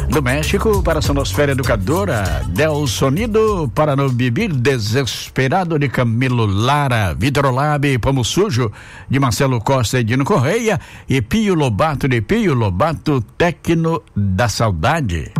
Do México para a Sonosfera Educadora, Delsonido para no Bibir Desesperado de Camilo Lara, Vitor Olab, Pomo Sujo de Marcelo Costa e Dino Correia e Pio Lobato de Pio Lobato, Tecno da Saudade.